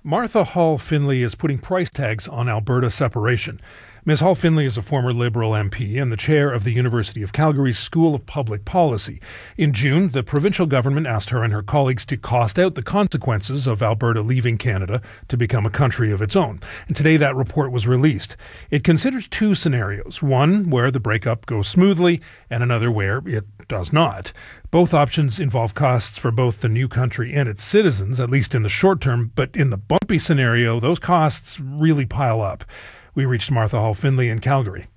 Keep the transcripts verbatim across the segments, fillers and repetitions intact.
Martha Hall Findlay is putting price tags on Alberta separation. Miz Hall Findlay is a former Liberal M P and the chair of the University of Calgary's School of Public Policy. In June, the provincial government asked her and her colleagues to cost out the consequences of Alberta leaving Canada to become a country of its own. And today that report was released. It considers two scenarios, one where the breakup goes smoothly and another where it does not. Both options involve costs for both the new country and its citizens, at least in the short term, but in the bumpy scenario, those costs really pile up. We reached Martha Hall Findlay in Calgary.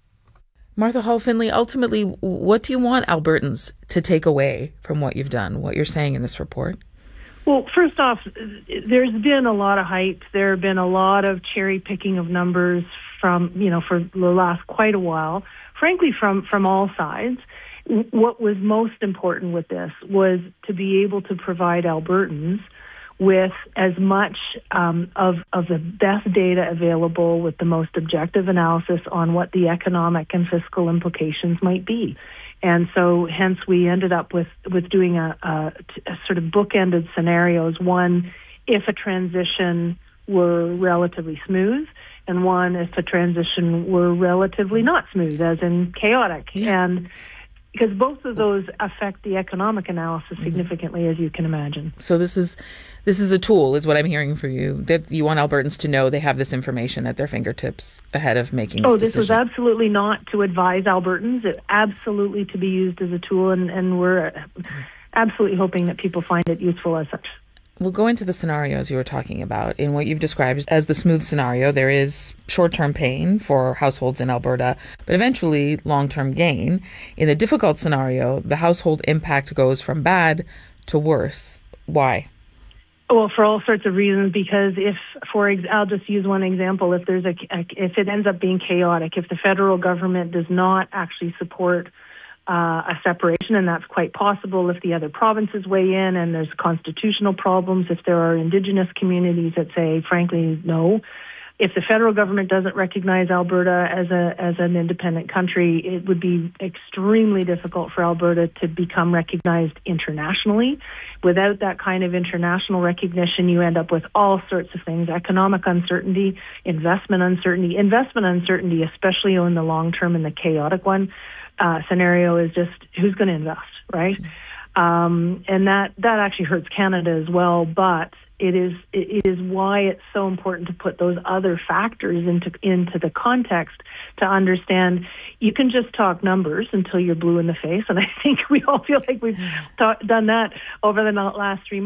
Martha Hall Findlay, ultimately, what do you want Albertans to take away from what you've done, what you're saying in this report? Well, first off, there's been a lot of hype. There have been a lot of cherry picking of numbers from, you know, for the last quite a while, frankly, from, from all sides. What was most important with this was to be able to provide Albertans with as much um, of, of the best data available, with the most objective analysis on what the economic and fiscal implications might be. And so hence we ended up with, with doing a, a, a sort of bookended scenarios, one if a transition were relatively smooth, and one if a transition were relatively not smooth, as in chaotic. Yeah. And because both of those affect the economic analysis significantly, mm-hmm. as you can imagine. So this is this is a tool, is what I'm hearing for you, that you want Albertans to know they have this information at their fingertips ahead of making this Oh, this decision. was absolutely not to advise Albertans. It absolutely to be used as a tool, and, and we're absolutely hoping that people find it useful as such. We'll go into the scenarios you were talking about. In what you've described as the smooth scenario, there is short-term pain for households in Alberta, but eventually long-term gain. In the difficult scenario, the household impact goes from bad to worse. Why? Well, for all sorts of reasons, because if, for ex- I'll just use one example, if there's a, a, if it ends up being chaotic, if the federal government does not actually support Uh, a separation, and that's quite possible if the other provinces weigh in and there's constitutional problems, if there are Indigenous communities that say, frankly, no. If the federal government doesn't recognize Alberta as a as an independent country, it would be extremely difficult for Alberta to become recognized internationally. Without that kind of international recognition, you end up with all sorts of things: economic uncertainty, investment uncertainty, investment uncertainty, especially in the long term and the chaotic one. Uh, scenario is just who's going to invest, right? Mm-hmm. Um, and that, that actually hurts Canada as well, but it is it, it is why it's so important to put those other factors into into the context to understand. You can just talk numbers until you're blue in the face, and I think we all feel like we've ta- done that over the last three months.